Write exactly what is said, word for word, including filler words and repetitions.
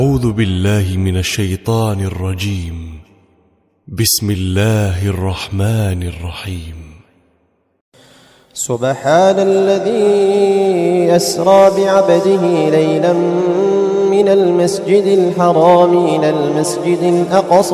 أعوذ بالله من الشيطان الرجيم. بسم الله الرحمن الرحيم. سبحان الذي أسرى بعبده ليلا من المسجد الحرام إلى المسجد الأقصى